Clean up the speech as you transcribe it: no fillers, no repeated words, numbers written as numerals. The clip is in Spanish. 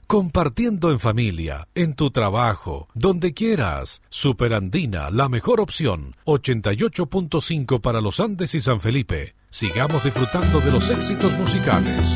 compartiendo en familia, en tu trabajo, donde quieras. Superandina, la mejor opción. 88.5 para los Andes y San Felipe. Sigamos disfrutando de los éxitos musicales.